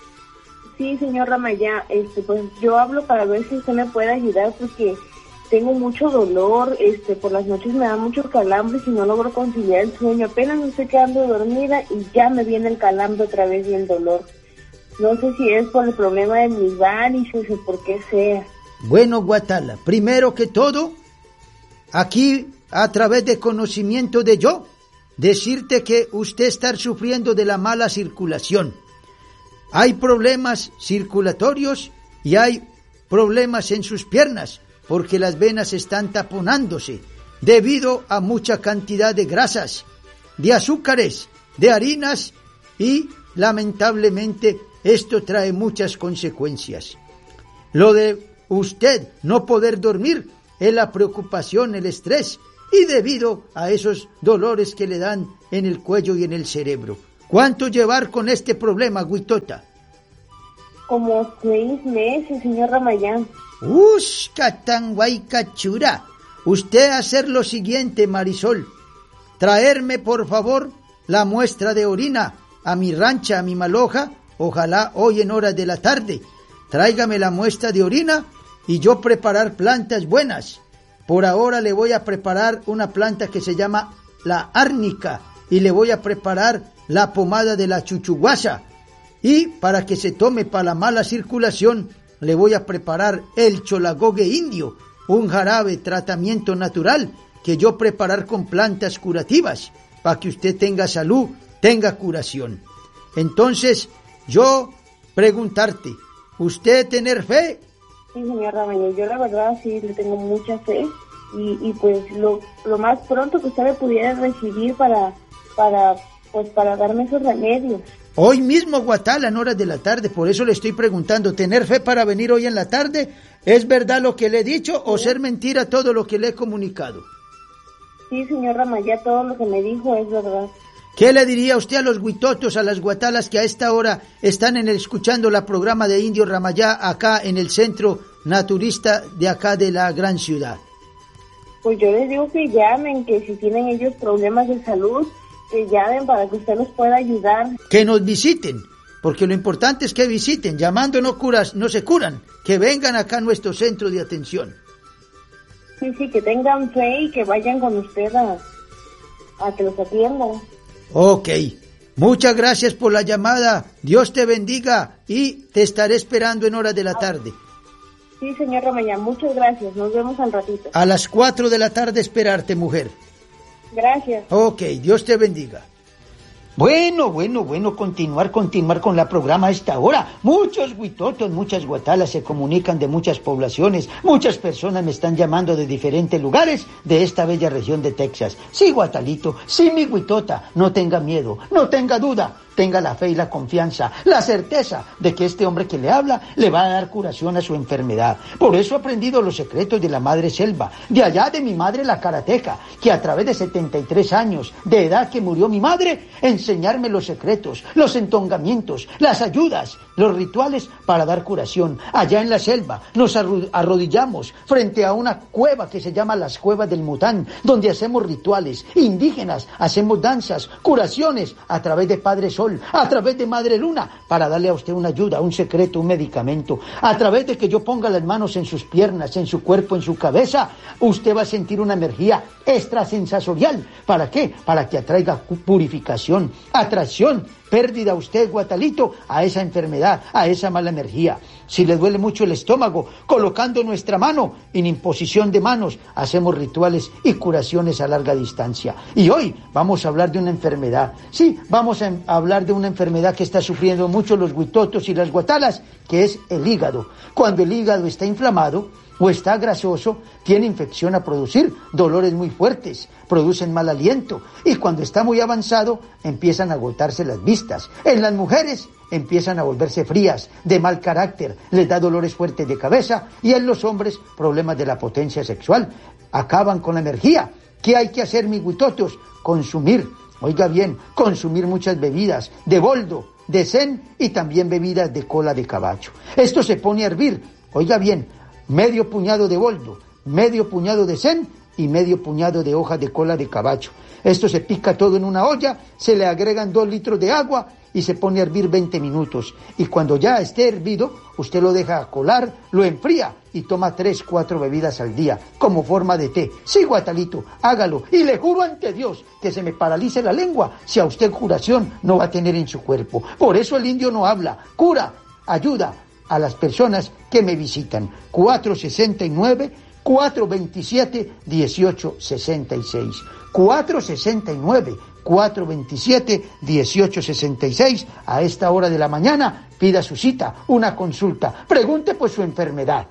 Sí, señor Ramayá, este, pues yo hablo para ver si usted me puede ayudar, porque tengo mucho dolor, este, por las noches me dan muchos calambres y no logro conciliar el sueño. Apenas me estoy quedando dormida y ya me viene el calambre otra vez y el dolor. No sé si es por el problema de mis varices o por qué sea. Bueno, Guatala, primero que todo, aquí, a través de conocimiento de yo, decirte que usted está sufriendo de la mala circulación. Hay problemas circulatorios y hay problemas en sus piernas, porque las venas están taponándose debido a mucha cantidad de grasas, de azúcares, de harinas y lamentablemente esto trae muchas consecuencias. Lo de usted no poder dormir es la preocupación, el estrés y debido a esos dolores que le dan en el cuello y en el cerebro. ¿Cuánto llevar con este problema, Huitota? Como seis meses, señor Ramayán. ¡Ush, catanguay cachura! Usted hacer lo siguiente, Marisol. Traerme, por favor, la muestra de orina a mi rancha, a mi maloja, ojalá hoy en horas de la tarde. Tráigame la muestra de orina y yo preparar plantas buenas. Por ahora le voy a preparar una planta que se llama la árnica y le voy a preparar la pomada de la chuchuguasa. Y para que se tome para la mala circulación, le voy a preparar el cholagogue indio, un jarabe tratamiento natural que yo preparar con plantas curativas para que usted tenga salud, tenga curación. Entonces, yo preguntarte, ¿usted tener fe? Sí, señor Ramayán, yo la verdad sí le tengo mucha fe y, y pues lo, lo más pronto que usted me pudiera recibir para, para, pues para darme esos remedios. Hoy mismo, Guatala, en horas de la tarde, por eso le estoy preguntando, ¿tener fe para venir hoy en la tarde? ¿Es verdad lo que le he dicho sí. o ser mentira todo lo que le he comunicado? Sí, señor Ramayán, todo lo que me dijo es verdad. ¿Qué le diría usted a los huitotos, a las guatalas que a esta hora están en el, escuchando la programa de Indio Ramayá acá en el centro naturista de acá de la gran ciudad? Pues yo les digo que llamen, que si tienen ellos problemas de salud, que llamen para que usted nos pueda ayudar. Que nos visiten, porque lo importante es que visiten, llamando no curas, no se curan, que vengan acá a nuestro centro de atención. Sí, sí, que tengan fe y que vayan con usted a, a que los atiendan. Ok, muchas gracias por la llamada, Dios te bendiga y te estaré esperando en horas de la tarde. Sí, señor Ramayán, muchas gracias, nos vemos al ratito. A las cuatro de la tarde esperarte, mujer. Gracias. Ok, Dios te bendiga. Bueno, bueno, bueno, continuar, continuar con la programa a esta hora. Muchos huitotos, muchas guatalas se comunican de muchas poblaciones. Muchas personas me están llamando de diferentes lugares de esta bella región de Texas. Sí, guatalito, sí, mi huitota, no tenga miedo, no tenga duda. Tenga la fe y la confianza, la certeza de que este hombre que le habla le va a dar curación a su enfermedad. Por eso he aprendido los secretos de la madre selva, de allá de mi madre la karateca, que a través de setenta y tres años de edad que murió mi madre, enseñarme los secretos, los entongamientos, las ayudas, los rituales para dar curación. Allá en la selva nos arrodillamos frente a una cueva que se llama las Cuevas del Mután, donde hacemos rituales indígenas, hacemos danzas, curaciones a través de Padre Sol, a través de Madre Luna, para darle a usted una ayuda, un secreto, un medicamento. A través de que yo ponga las manos en sus piernas, en su cuerpo, en su cabeza, usted va a sentir una energía extrasensorial. ¿Para qué? Para que atraiga purificación, atracción, pérdida a usted, guatalito, a esa enfermedad, a esa mala energía. Si le duele mucho el estómago, colocando nuestra mano en imposición de manos, hacemos rituales y curaciones a larga distancia. Y hoy vamos a hablar de una enfermedad. Sí, vamos a hablar de una enfermedad que está sufriendo mucho los huitotos y las guatalas, que es el hígado. Cuando el hígado está inflamado o está grasoso, tiene infección a producir dolores muy fuertes, producen mal aliento y cuando está muy avanzado empiezan a agotarse las vistas. En las mujeres empiezan a volverse frías, de mal carácter, les da dolores fuertes de cabeza y en los hombres problemas de la potencia sexual. Acaban con la energía. ¿Qué hay que hacer, mis huitotos? Consumir, oiga bien, consumir muchas bebidas de boldo, de zen y también bebidas de cola de caballo. Esto se pone a hervir, oiga bien, medio puñado de boldo, medio puñado de zen y medio puñado de hoja de cola de caballo. Esto se pica todo en una olla, se le agregan dos litros de agua y se pone a hervir veinte minutos. Y cuando ya esté hervido, usted lo deja colar, lo enfría y toma tres, cuatro bebidas al día como forma de té. Sí, guatalito, hágalo. Y le juro ante Dios que se me paralice la lengua si a usted curación no va a tener en su cuerpo. Por eso el indio no habla, cura, ayuda a las personas que me visitan. cuatro sesenta y nueve, cuatro veintisiete, dieciocho sesenta y seis. cuatro sesenta y nueve, cuatro veintisiete, dieciocho sesenta y seis. A esta hora de la mañana, pida su cita, una consulta, pregunte por su enfermedad.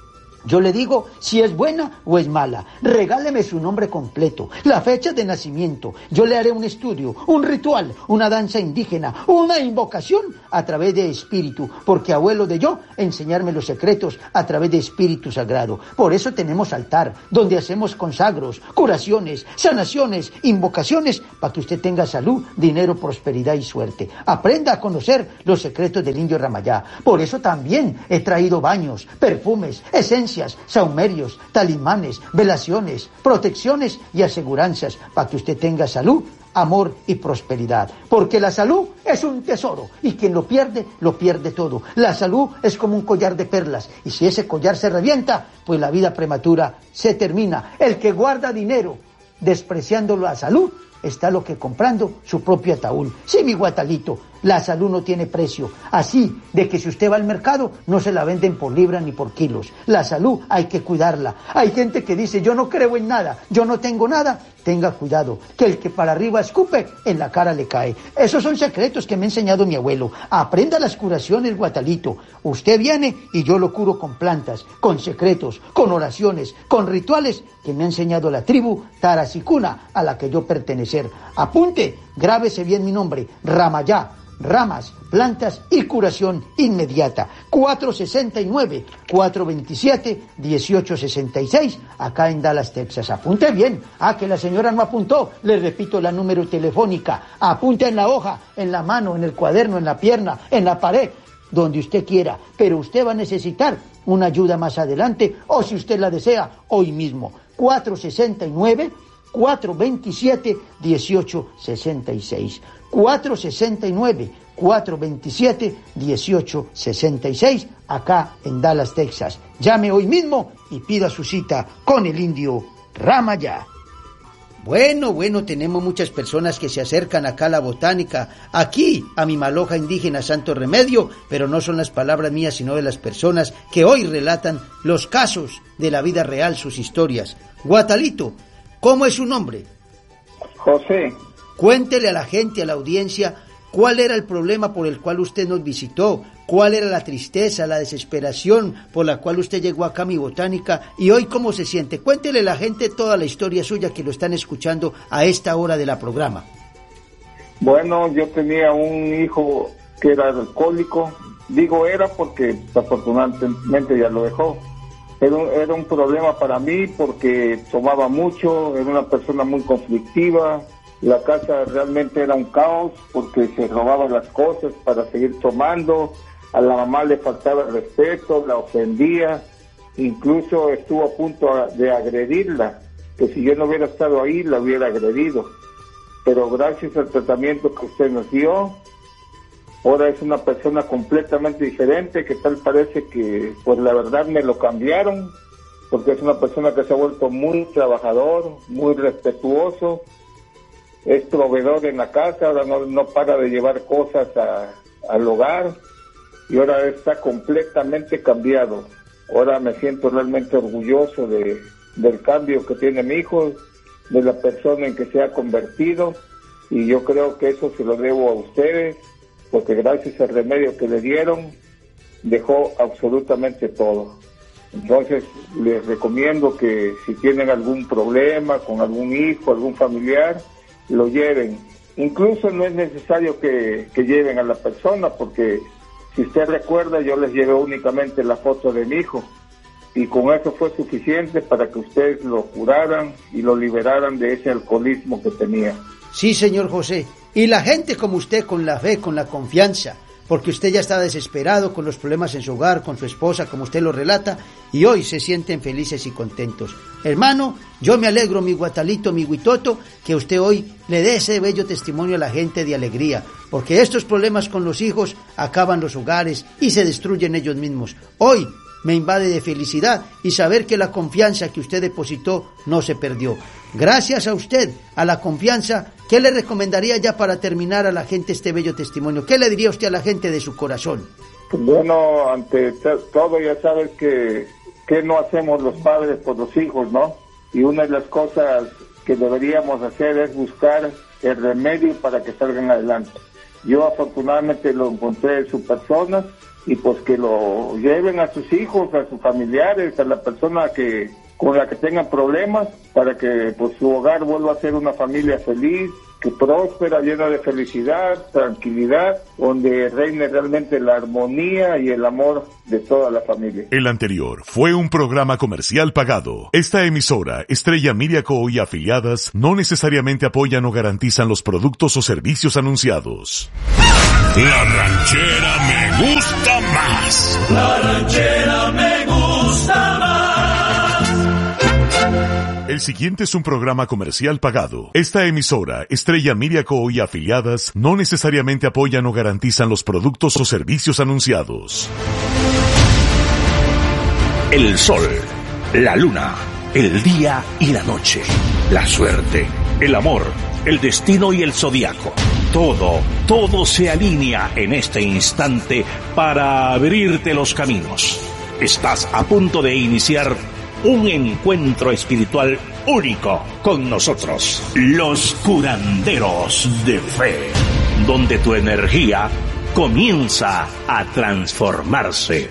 Yo le digo si es buena o es mala. Regáleme su nombre completo, la fecha de nacimiento. Yo le haré un estudio, un ritual, una danza indígena, una invocación a través de espíritu, porque abuelo de yo, enseñarme los secretos a través de espíritu sagrado. Por eso tenemos altar, donde hacemos consagros, curaciones, sanaciones, invocaciones, para que usted tenga salud, dinero, prosperidad y suerte. Aprenda a conocer los secretos del indio Ramayá. Por eso también he traído baños, perfumes, esencias, saumerios, talismanes, velaciones, protecciones y aseguranzas para que usted tenga salud, amor y prosperidad. Porque la salud es un tesoro y quien lo pierde, lo pierde todo. La salud es como un collar de perlas y si ese collar se revienta, pues la vida prematura se termina. El que guarda dinero despreciando la salud, está lo que comprando su propio ataúd. Sí, mi guatalito, la salud no tiene precio. Así de que si usted va al mercado, no se la venden por libra ni por kilos. La salud hay que cuidarla. Hay gente que dice, yo no creo en nada, yo no tengo nada. Tenga cuidado, que el que para arriba escupe, en la cara le cae. Esos son secretos que me ha enseñado mi abuelo. Aprenda las curaciones, guatalito. Usted viene y yo lo curo con plantas, con secretos, con oraciones, con rituales que me ha enseñado la tribu Tarasicuna a la que yo pertenecer. Apunte, grábese bien mi nombre, Ramayá. Ramas, plantas y curación inmediata. cuatro sesenta y nueve, cuatro veintisiete, dieciocho sesenta y seis, acá en Dallas, Texas. Apunte bien. Ah, que la señora no apuntó. Le repito la número telefónica. Apunte en la hoja, en la mano, en el cuaderno, en la pierna, en la pared, donde usted quiera. Pero usted va a necesitar una ayuda más adelante o si usted la desea, hoy mismo. cuatro sesenta y nueve, cuatro veintisiete, dieciocho sesenta y seis. cuatro sesenta y nueve, cuatro veintisiete, dieciocho sesenta y seis, acá en Dallas, Texas. Llame hoy mismo y pida su cita con el indio Ramayá. Bueno, bueno, tenemos muchas personas que se acercan acá a la botánica, aquí a mi maloja indígena Santo Remedio, pero no son las palabras mías, sino de las personas que hoy relatan los casos de la vida real, sus historias. Guatalito, ¿cómo es su nombre? José. Cuéntele a la gente, a la audiencia, cuál era el problema por el cual usted nos visitó, cuál era la tristeza, la desesperación por la cual usted llegó acá a mi botánica y hoy cómo se siente. Cuéntele a la gente toda la historia suya que lo están escuchando a esta hora de la programa. Bueno, yo tenía un hijo que era alcohólico, digo era porque afortunadamente ya lo dejó. Era un, era un problema para mí porque tomaba mucho, era una persona muy conflictiva. La casa realmente era un caos porque se robaban las cosas para seguir tomando. A la mamá le faltaba el respeto, la ofendía, incluso estuvo a punto de agredirla, que si yo no hubiera estado ahí la hubiera agredido. Pero gracias al tratamiento que usted nos dio, ahora es una persona completamente diferente, que tal parece que, pues la verdad me lo cambiaron, porque es una persona que se ha vuelto muy trabajador, muy respetuoso, es proveedor en la casa, ahora no, no para de llevar cosas a, al hogar y ahora está completamente cambiado. Ahora me siento realmente orgulloso de, del cambio que tiene mi hijo, de la persona en que se ha convertido y yo creo que eso se lo debo a ustedes porque gracias al remedio que le dieron dejó absolutamente todo. Entonces les recomiendo que si tienen algún problema con algún hijo, algún familiar, lo lleven. Incluso no es necesario que, que lleven a la persona, porque si usted recuerda, yo les llevé únicamente la foto de mi hijo y con eso fue suficiente para que ustedes lo curaran y lo liberaran de ese alcoholismo que tenía. Sí, señor José, y la gente como usted, con la fe, con la confianza, porque usted ya está desesperado con los problemas en su hogar, con su esposa, como usted lo relata, y hoy se sienten felices y contentos. Hermano, yo me alegro, mi guatalito, mi guitoto, que usted hoy le dé ese bello testimonio a la gente de alegría, porque estos problemas con los hijos acaban los hogares y se destruyen ellos mismos. Hoy me invade de felicidad y saber que la confianza que usted depositó no se perdió. Gracias a usted, a la confianza, ¿qué le recomendaría ya para terminar a la gente este bello testimonio? ¿Qué le diría usted a la gente de su corazón? Bueno, ante todo ya sabes que ¿qué no hacemos los padres por los hijos, no? Y una de las cosas que deberíamos hacer es buscar el remedio para que salgan adelante. Yo afortunadamente lo encontré en su persona, y pues que lo lleven a sus hijos, a sus familiares, a la persona que con la que tengan problemas, para que pues su hogar vuelva a ser una familia feliz, que próspera, llena de felicidad, tranquilidad, donde reine realmente la armonía y el amor de toda la familia. El anterior fue un programa comercial pagado. Esta emisora, Estrella Miriaco y afiliadas, no necesariamente apoyan o garantizan los productos o servicios anunciados. La ranchera me gusta más. La ranchera me gusta más. El siguiente es un programa comercial pagado. Esta emisora, Estrella Miriaco y afiliadas, no necesariamente apoyan o garantizan los productos o servicios anunciados. El sol, la luna, el día y la noche, la suerte, el amor, el destino y el zodiaco. Todo, todo se alinea en este instante para abrirte los caminos. Estás a punto de iniciar un encuentro espiritual único con nosotros, los curanderos de fe, donde tu energía comienza a transformarse.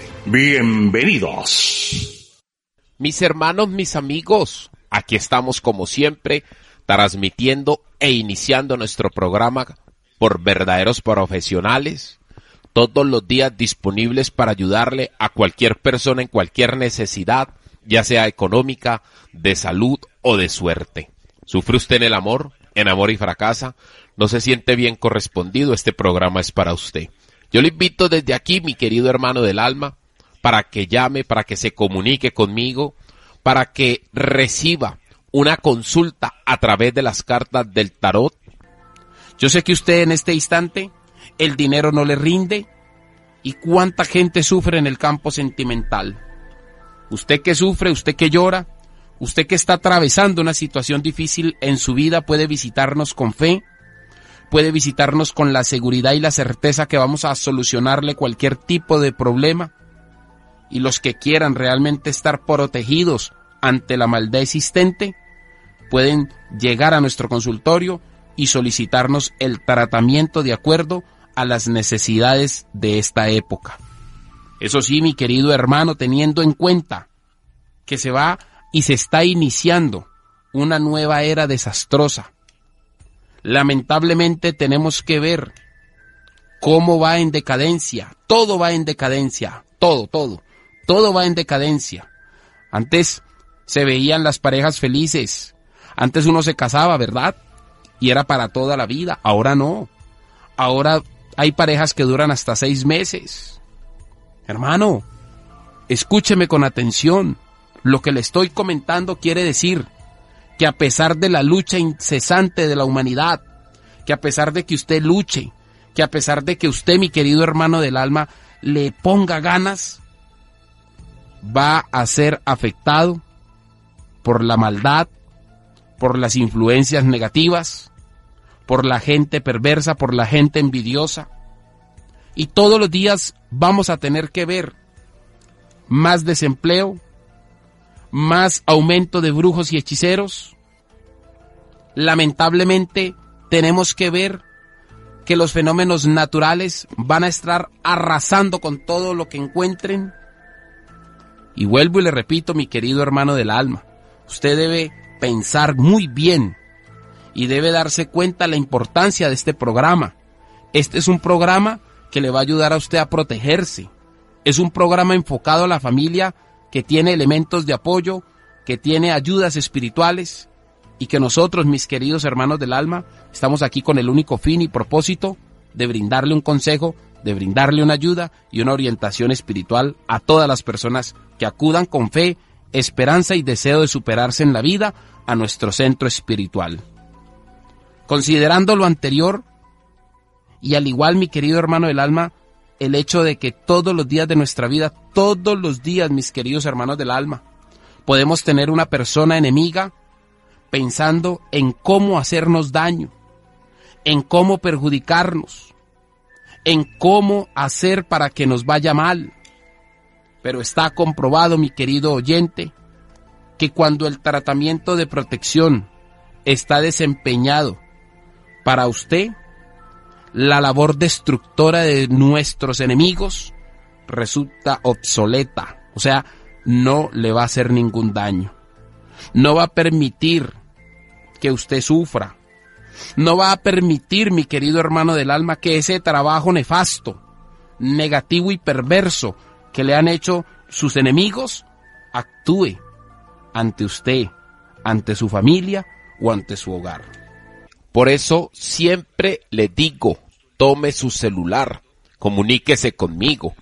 Bienvenidos. Mis hermanos, mis amigos, aquí estamos como siempre, transmitiendo e iniciando nuestro programa por verdaderos profesionales, todos los días disponibles para ayudarle a cualquier persona en cualquier necesidad, ya sea económica, de salud o de suerte. ¿Sufre usted en el amor, en amor y fracasa? ¿No se siente bien correspondido? Este programa es para usted. Yo le invito desde aquí, mi querido hermano del alma, para que llame, para que se comunique conmigo, para que reciba una consulta a través de las cartas del tarot. Yo sé que usted en este instante, el dinero no le rinde, y cuánta gente sufre en el campo sentimental. Usted que sufre, usted que llora, usted que está atravesando una situación difícil en su vida, puede visitarnos con fe, puede visitarnos con la seguridad y la certeza que vamos a solucionarle cualquier tipo de problema. Y los que quieran realmente estar protegidos ante la maldad existente, pueden llegar a nuestro consultorio y solicitarnos el tratamiento de acuerdo a las necesidades de esta época. Eso sí, mi querido hermano, teniendo en cuenta que se va y se está iniciando una nueva era desastrosa. Lamentablemente tenemos que ver cómo va en decadencia. Todo va en decadencia. Todo, todo. Todo va en decadencia. Antes se veían las parejas felices. Antes uno se casaba, ¿verdad? Y era para toda la vida. Ahora no. Ahora hay parejas que duran hasta seis meses. Hermano, escúcheme con atención. Lo que le estoy comentando quiere decir que a pesar de la lucha incesante de la humanidad, que a pesar de que usted luche, que a pesar de que usted, mi querido hermano del alma, le ponga ganas, va a ser afectado por la maldad, por las influencias negativas, por la gente perversa, por la gente envidiosa. Y todos los días vamos a tener que ver más desempleo, más aumento de brujos y hechiceros. Lamentablemente tenemos que ver que los fenómenos naturales van a estar arrasando con todo lo que encuentren. Y vuelvo y le repito, mi querido hermano del alma, usted debe pensar muy bien y debe darse cuenta la importancia de este programa. Este es un programa que le va a ayudar a usted a protegerse. Es un programa enfocado a la familia que tiene elementos de apoyo, que tiene ayudas espirituales y que nosotros, mis queridos hermanos del alma, estamos aquí con el único fin y propósito de brindarle un consejo, de brindarle una ayuda y una orientación espiritual a todas las personas que acudan con fe, esperanza y deseo de superarse en la vida a nuestro centro espiritual. Considerando lo anterior, y al igual, mi querido hermano del alma, el hecho de que todos los días de nuestra vida, todos los días, mis queridos hermanos del alma, podemos tener una persona enemiga pensando en cómo hacernos daño, en cómo perjudicarnos, en cómo hacer para que nos vaya mal. pero está comprobado, mi querido oyente, que cuando el tratamiento de protección está desempeñado para usted, la labor destructora de nuestros enemigos resulta obsoleta, o sea, no le va a hacer ningún daño. No va a permitir que usted sufra. No va a permitir, mi querido hermano del alma, que ese trabajo nefasto, negativo y perverso que le han hecho sus enemigos actúe ante usted, ante su familia o ante su hogar. Por eso siempre le digo, tome su celular, comuníquese conmigo,